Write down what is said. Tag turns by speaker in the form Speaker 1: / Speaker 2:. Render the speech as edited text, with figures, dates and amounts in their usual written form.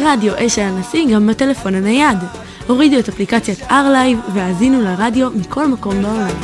Speaker 1: רדיו אש הנשיא גם בטלפון הנייד. הורידו את אפליקציית R-Live והאזינו לרדיו מכל מקום בעולם.